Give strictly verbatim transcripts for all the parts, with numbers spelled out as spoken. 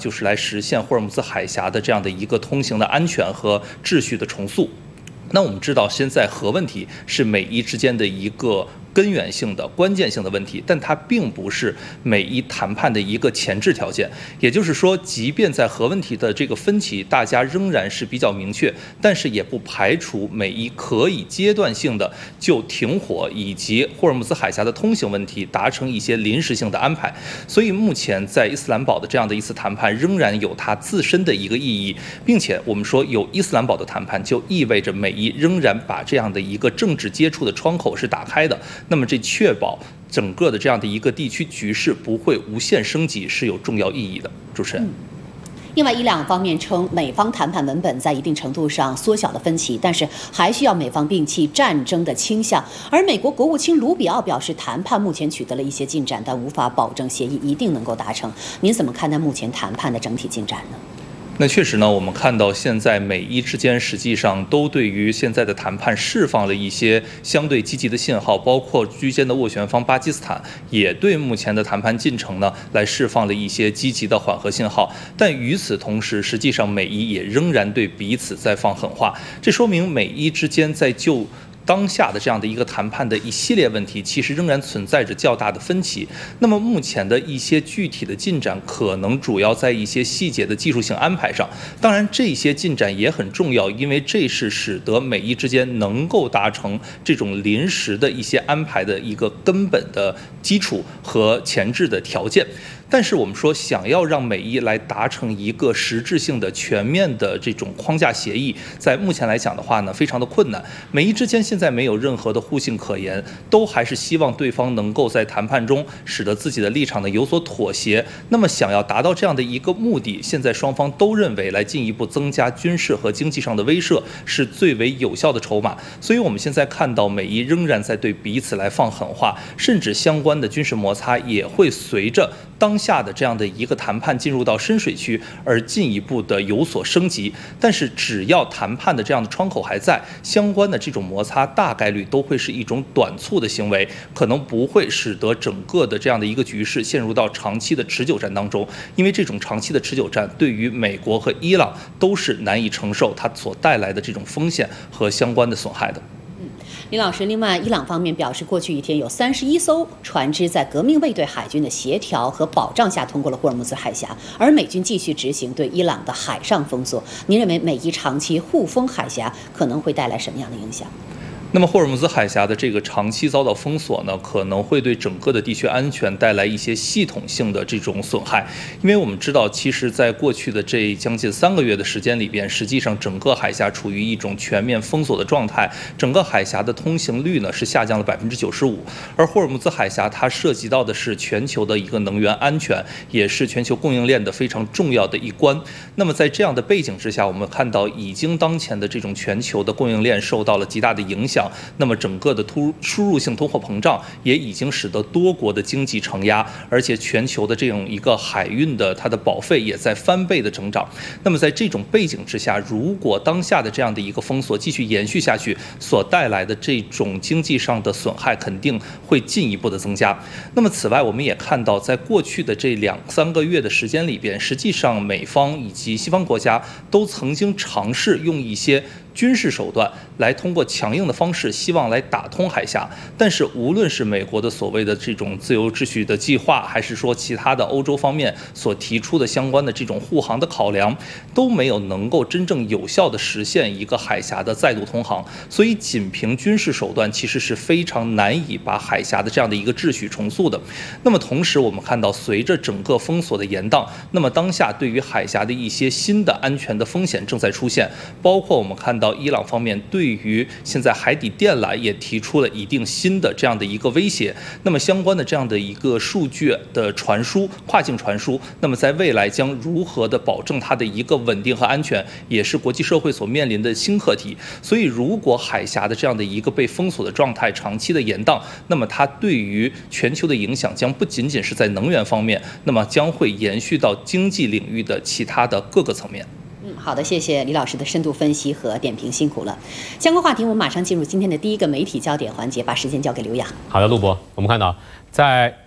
就是来实现霍尔木兹海峡的这样的一个通行的安全和秩序的重塑。那我们知道，现在核问题是美伊之间的一个根源性的、关键性的问题，但它并不是美伊谈判的一个前置条件。也就是说，即便在核问题的这个分歧，大家仍然是比较明确，但是也不排除美伊可以阶段性的就停火以及霍尔木兹海峡的通行问题达成一些临时性的安排。所以，目前在伊斯兰堡的这样的一次谈判，仍然有它自身的一个意义，并且我们说有伊斯兰堡的谈判，就意味着美伊仍然把这样的一个政治接触的窗口是打开的。那么这确保整个的这样的一个地区局势不会无限升级是有重要意义的。主持人。嗯另外，伊朗方面称，美方谈判文本在一定程度上缩小了分歧，但是还需要美方摒弃战争的倾向。而美国国务卿卢比奥表示，谈判目前取得了一些进展，但无法保证协议一定能够达成。您怎么看待目前谈判的整体进展呢？ 那确实呢，我们看到现在美伊之间实际上都对于现在的谈判释放了一些相对积极的信号，包括居间的斡旋方巴基斯坦也对目前的谈判进程呢来释放了一些积极的缓和信号。但与此同时，实际上美伊也仍然对彼此在放狠话，这说明美伊之间在就当下的这样的一个谈判的一系列问题，其实仍然存在着较大的分歧。那么目前的一些具体的进展，可能主要在一些细节的技术性安排上。当然，这些进展也很重要，因为这是使得美伊之间能够达成这种临时的一些安排的一个根本的基础和前置的条件。但是我们说，想要让美伊来达成一个实质性的、全面的这种框架协议，在目前来讲的话呢，非常的困难。美伊之间现在没有任何的互信可言，都还是希望对方能够在谈判中使得自己的立场呢有所妥协。那么，想要达到这样的一个目的，现在双方都认为来进一步增加军事和经济上的威慑是最为有效的筹码。所以，我们现在看到美伊仍然在对彼此来放狠话，甚至相关的军事摩擦也会随着当下的这样的一个谈判进入到深水区而进一步的有所升级。但是只要谈判的这样的窗口还在，相关的这种摩擦大概率都会是一种短促的行为，可能不会使得整个的这样的一个局势陷入到长期的持久战当中。因为这种长期的持久战对于美国和伊朗都是难以承受它所带来的这种风险和相关的损害的。 林老师，另外，伊朗方面表示，过去一天有三十一艘船只在革命卫队海军的协调和保障下通过了霍尔木兹海峡，而美军继续执行对伊朗的海上封锁。您认为美伊长期互封海峡可能会带来什么样的影响？ 那么霍尔木兹海峡的这个长期遭到封锁呢，可能会对整个的地区安全带来一些系统性的这种损害。因为我们知道，其实在过去的这将近三个月的时间里边，实际上整个海峡处于一种全面封锁的状态，整个海峡的通行率呢是下降了百分之九十五。而霍尔木兹海峡它涉及到的是全球的一个能源安全，也是全球供应链的非常重要的一关。那么在这样的背景之下，我们看到已经当前的这种全球的供应链受到了极大的影响。那么整个的突输入性通货膨胀也已经使得多国的经济承压，而且全球的这种一个海运的它的保费也在翻倍的增长。那么在这种背景之下，如果当下的这样的一个封锁继续延续下去，所带来的这种经济上的损害肯定会进一步的增加。那么此外，我们也看到，在过去的这两三个月的时间里边，实际上美方以及西方国家都曾经尝试用一些军事手段来通过强硬的方式，希望来打通海峡。但是无论是美国的所谓的这种自由秩序的计划，还是说其他的欧洲方面所提出的相关的这种护航的考量，都没有能够真正有效的实现一个海峡的再度通航。所以仅凭军事手段其实是非常难以把海峡的这样的一个秩序重塑的。那么同时我们看到，随着整个封锁的延宕，那么当下对于海峡的一些新的安全的风险正在出现，包括我们看到伊朗方面对于现在海底电缆也提出了一定新的这样的一个威胁。那么相关的这样的一个数据的传输，跨境传输，那么在未来将如何的保证它的一个稳定和安全，也是国际社会所面临的新课题。所以如果海峡的这样的一个被封锁的状态长期的延宕，那么它对于全球的影响将不仅仅是在能源方面，那么将会延续到经济领域的其他的各个层面。 嗯，好的，谢谢李老师的深度分析和点评，辛苦了。相关话题我们马上进入今天的第一个媒体焦点环节，把时间交给刘洋。 好的，陆博，我们看到在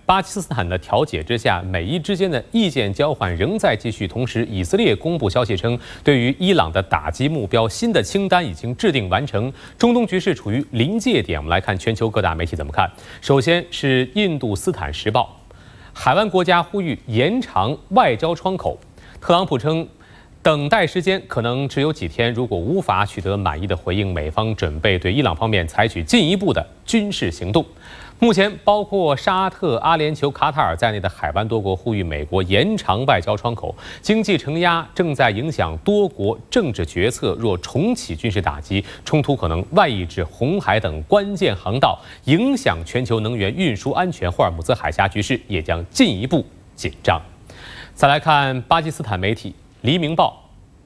巴基斯坦的调解之下，美伊之间的意见交换仍在继续。同时，以色列公布消息称，对于伊朗的打击目标新的清单已经制定完成。中东局势处于临界点，我们来看全球各大媒体怎么看。首先是印度斯坦时报，海湾国家呼吁延长外交窗口。特朗普称，等待时间可能只有几天，如果无法取得满意的回应，美方准备对伊朗方面采取进一步的军事行动。目前，包括沙特、阿联酋、卡塔尔在内的海湾多国呼吁美国延长外交窗口。经济承压正在影响多国政治决策，若重启军事打击，冲突可能外溢至红海等关键航道，影响全球能源运输安全。霍尔木兹海峡局势也将进一步紧张。再来看巴基斯坦媒体《黎明报》，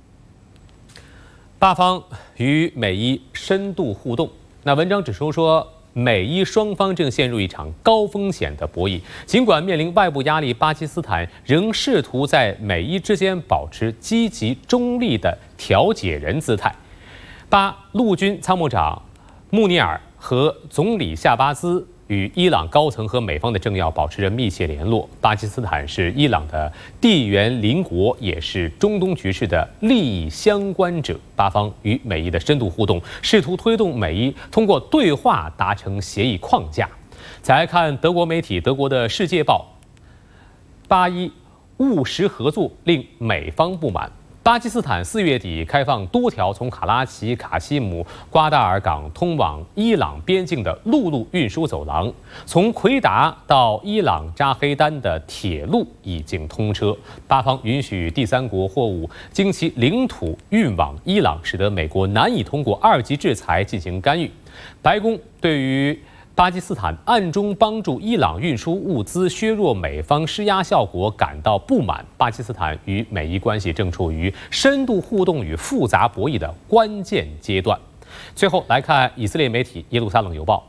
巴方与美伊深度互动。那文章指出说，美伊双方正陷入一场高风险的博弈。尽管面临外部压力，巴基斯坦仍试图在美伊之间保持积极中立的调解人姿态。巴陆军参谋长穆尼尔和总理夏巴兹与伊朗高层和美方的政要保持着密切联络。巴基斯坦是伊朗的地缘邻国，也是中东局势的利益相关者。巴方与美伊的深度互动，试图推动美伊通过对话达成协议框架。再来看德国媒体，德国的《世界报》，巴伊务实合作令美方不满。巴基斯坦四月底开放多条从卡拉奇、卡西姆、瓜达尔港通往伊朗边境的陆路运输走廊，从奎达到伊朗扎黑丹的铁路已经通车。巴方允许第三国货物经其领土运往伊朗，使得美国难以通过二级制裁进行干预。白宫对于巴基斯坦暗中帮助伊朗运输物资，削弱美方施压效果感到不满。巴基斯坦与美伊关系正处于深度互动与复杂博弈的关键阶段。最后来看以色列媒体《耶路撒冷邮报》，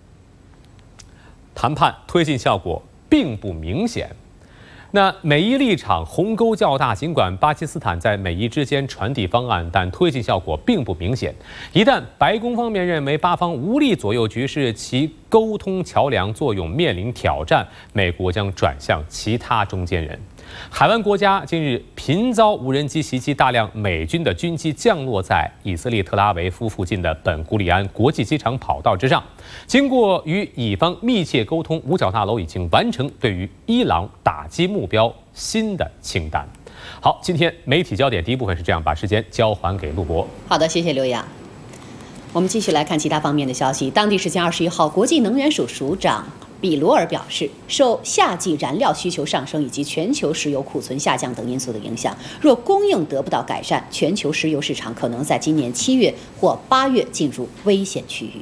谈判推进效果并不明显。那美伊立场鸿沟较大，尽管巴基斯坦在美伊之间传递方案，但推进效果并不明显。一旦白宫方面认为巴方无力左右局势，其沟通桥梁作用面临挑战，美国将转向其他中间人。海湾国家近日频遭无人机袭击，大量美军的军机降落在以色列特拉维夫附近的本古里安国际机场跑道之上。经过与以方密切沟通，五角大楼已经完成对于伊朗打击目标新的清单。好，今天媒体焦点第一部分是这样，把时间交还给陆博。 好的，谢谢刘洋。我们继续来看其他方面的消息。当地时间二十一号，国际能源署署长比罗尔表示，受夏季燃料需求上升以及全球石油库存下降等因素的影响，若供应得不到改善，全球石油市场可能在今年七月或八月进入危险区域。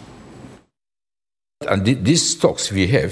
And these stocks we have,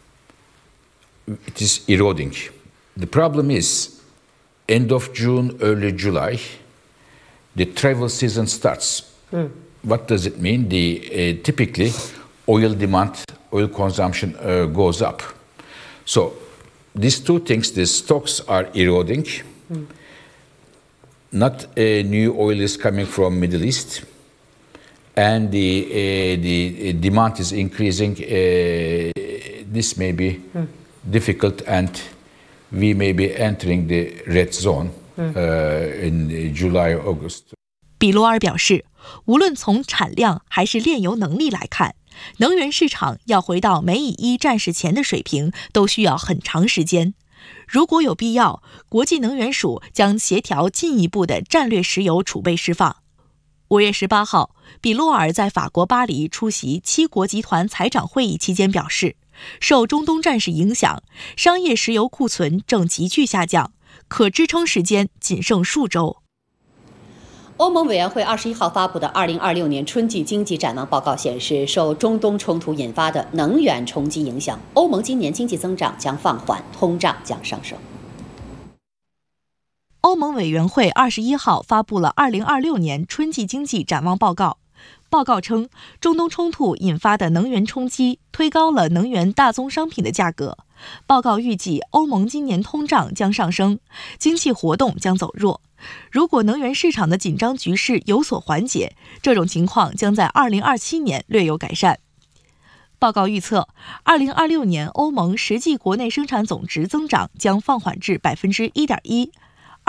it is eroding. The problem is, end of June, early July, the travel season starts. Mm. What does it mean? The uh, typically oil demand, oil consumption uh, goes up. So these two things, the stocks are eroding. Mm. Not uh, new oil is coming from Middle East, and the uh, the demand is increasing. Uh, this may be mm. difficult, and we may be entering the red zone mm. uh, in July, August. 比罗尔表示，无论从产量还是炼油能力来看，能源市场要回到美以一战事前的水平，都需要很长时间。如果有必要，国际能源署将协调进一步的战略石油储备释放。五月十八号，比洛尔在法国巴黎出席七国集团财长会议期间表示，受中东战事影响，商业石油库存正急剧下降，可支撑时间仅剩数周。 欧盟委员会二十一号发布的二零二六年春季经济展望报告显示，受中东冲突引发的能源冲击影响，欧盟今年经济增长将放缓，通胀将上升。 欧盟委员会二十一号发布了二零二六年春季经济展望报告。报告称，中东冲突引发的能源冲击推高了能源大宗商品的价格。报告预计，欧盟今年通胀将上升，经济活动将走弱。如果能源市场的紧张局势有所缓解，这种情况将在二零二七年略有改善。 报告预测，二零二六年欧盟实际国内生产总值增长将放缓至百分之一点一，